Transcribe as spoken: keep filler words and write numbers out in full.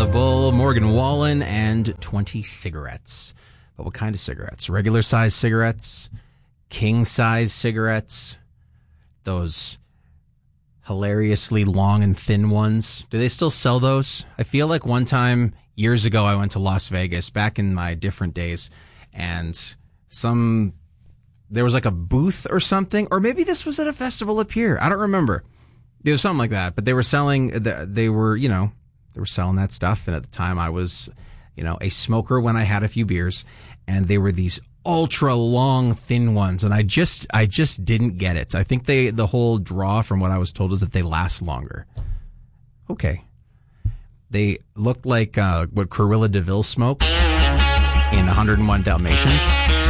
the Bull, Morgan Wallen, and twenty cigarettes. But what kind of cigarettes? Regular size cigarettes? King size cigarettes? Those hilariously long and thin ones? Do they still sell those? I feel like one time, years ago, I went to Las Vegas, back in my different days, and some, there was like a booth or something, or maybe this was at a festival up here. I don't remember. It was something like that, but they were selling, they were, you know, they were selling that stuff. And at the time I was, you know, a smoker when I had a few beers, and they were these ultra long, thin ones. And I just, I just didn't get it. I think they, the whole draw from what I was told is that they last longer. Okay. They looked like, uh, what Cruella de Vil smokes in one oh one Dalmatians.